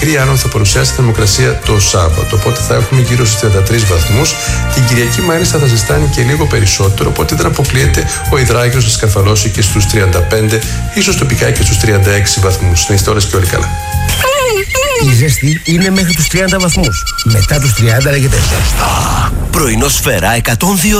Η Άνων θα παρουσιάσει θερμοκρασία το Σάββατο, οπότε θα έχουμε γύρω στους 33 βαθμούς. Την Κυριακή μάλιστα θα ζεστάνει και λίγο περισσότερο, οπότε δεν αποκλείεται ο υδράγιος να σκαρφαλώσει και στους 35, ίσως τοπικά και στους 36 βαθμούς. Να είστε όλες και όλοι καλά. Η ζέστη είναι μέχρι τους 30 βαθμούς. Μετά τους 30 λέγεται ζέστα. Πρωινό Σφαίρα 102.